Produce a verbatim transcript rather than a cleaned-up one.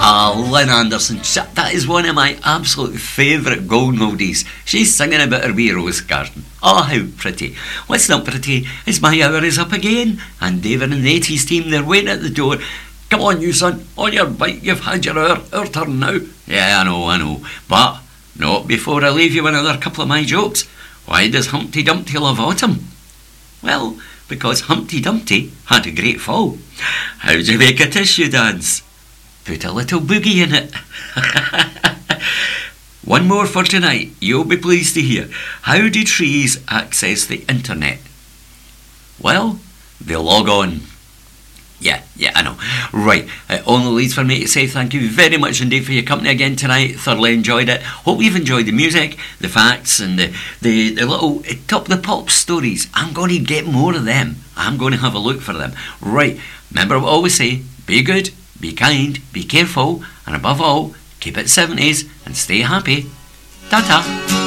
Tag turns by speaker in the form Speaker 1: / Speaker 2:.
Speaker 1: Ah, Lynn Anderson, that is one of my absolute favourite golden oldies. She's singing about her wee rose garden. Oh, how pretty. What's not pretty is my hour is up again, and David and the eighties team, they're waiting at the door. Come on, you son, on your bike, you've had your hour, our turn now. Yeah, I know, I know, but not before I leave you with another couple of my jokes. Why does Humpty Dumpty love autumn? Well, because Humpty Dumpty had a great fall. How do you make a tissue dance? Put a little boogie in it. One more for tonight. You'll be pleased to hear. How do trees access the internet? Well, they log on. Yeah, yeah, I know. Right, it only leaves for me to say thank you very much indeed for your company again tonight. Thoroughly enjoyed it. Hope you've enjoyed the music, the facts, and the, the, the little top the pop stories. I'm going to get more of them. I'm going to have a look for them. Right, remember what I always say, be good, be kind, be careful, and above all, keep it seventies and stay happy. Ta-ta.